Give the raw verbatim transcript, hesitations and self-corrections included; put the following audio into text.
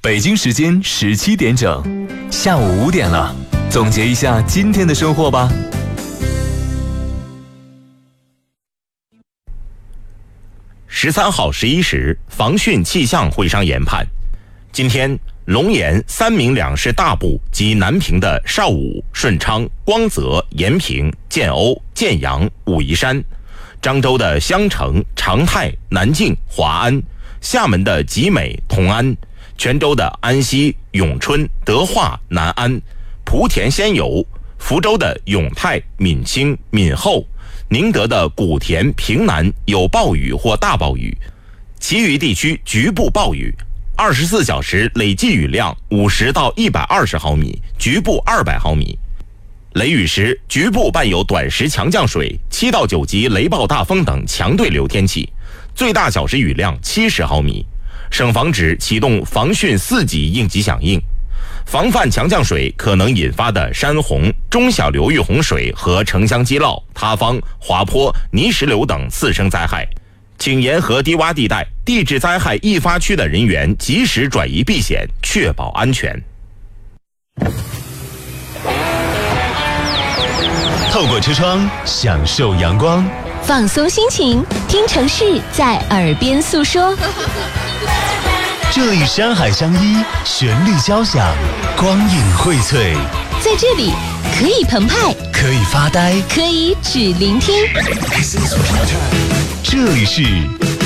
北京时间十七点整，下午五点了，总结一下今天的收获吧。 十三号十一时，防汛气象会商研判，今天龙岩、三明两市大部及南平的邵武、顺昌、光泽、延平、建瓯、建阳、武夷山，漳州的襄城、长泰、南靖、华安，厦门的集美、同安，泉州的安溪、永春、德化、南安，莆田仙游，福州的永泰、闽清、闽后，宁德的古田、平南有暴雨或大暴雨，其余地区局部暴雨，二十四小时累计雨量五十到一百二十毫米，局部二百毫米。雷雨时局部伴有短时强降水，七到九级雷暴大风等强对流天气，最大小时雨量七十毫米。省防指启动防汛四级应急响应，防范强降水可能引发的山洪、中小流域洪水和城乡积涝、塌方、滑坡、泥石流等次生灾害，请沿河低洼地带、地质灾害易发区的人员及时转移避险，确保安全。 透过车窗享受阳光， 放松心情，听城市在耳边诉说。 这里山海相依，旋律交响，光影荟萃， 在这里可以澎湃， 可以发呆， 可以只聆听。 这里是